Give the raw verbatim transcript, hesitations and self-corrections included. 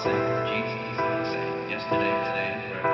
same. Jesus is the same. Yesterday, today, and forever.